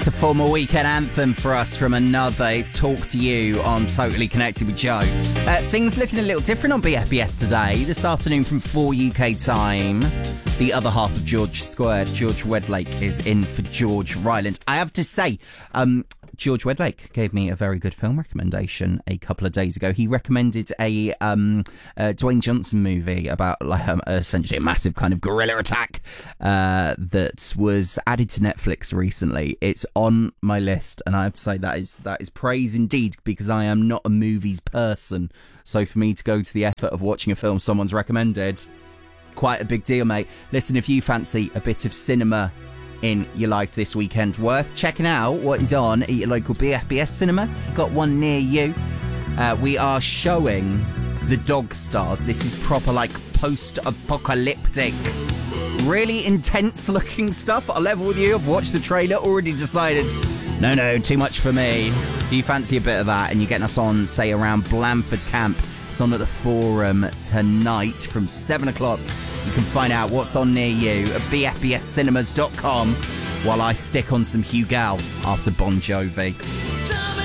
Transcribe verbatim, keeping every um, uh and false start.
It's a former weekend anthem for us from another. It's Talk to You on Totally Connected with Joe. Uh, things looking a little different on B F B S today. This afternoon from four U K time, the other half of George Squared, George Wedlake, is in for George Ryland. I have to say, um, George Wedlake gave me a very good film recommendation a couple of days ago. He recommended a um, uh, Dwayne Johnson movie about like um, essentially a massive kind of guerrilla attack uh, that was added to Netflix recently. It's on my list, and I have to say that is that is praise indeed, because I am not a movies person. So for me to go to the effort of watching a film someone's recommended, quite a big deal, mate. Listen, if you fancy a bit of cinema in your life this weekend, worth checking out what is on at your local B F B S cinema. If you've got one near you, uh, we are showing The Dog Stars. This is proper like post-apocalyptic, really intense looking stuff. I'll level with you, I've watched the trailer, already decided no no too much for me. Do you fancy a bit of that? And you're getting us on, say, around Blandford Camp. It's on at the Forum tonight from seven o'clock. You can find out what's on near you at b f b s cinemas dot com while I stick on some Hugh Gal after Bon Jovi.